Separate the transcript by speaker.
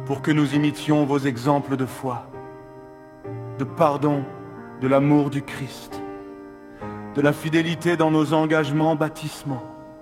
Speaker 1: pour que nous imitions vos exemples de foi, de pardon, de l'amour du Christ, de la fidélité dans nos engagements baptismaux,